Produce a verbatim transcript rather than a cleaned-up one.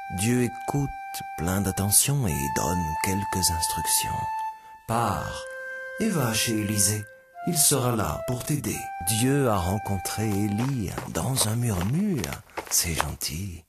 Dieu écoute plein d'attention et donne quelques instructions. Pars et va chez Élisée, il sera là pour t'aider. Dieu a rencontré Élie dans un murmure, c'est gentil.